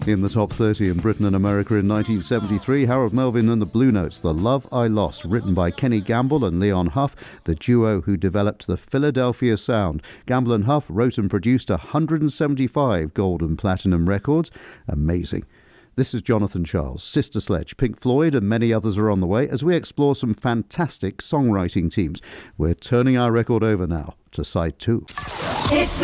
In the top 30 in Britain and America in 1973, Harold Melvin and the Blue Notes, The Love I Lost, written by Kenny Gamble and Leon Huff, the duo who developed the Philadelphia sound. Gamble and Huff wrote and produced 175 gold and platinum records. Amazing. This is Jonathan Charles, Sister Sledge, Pink Floyd and many others are on the way as we explore some fantastic songwriting teams. We're turning our record over now to side 2. It's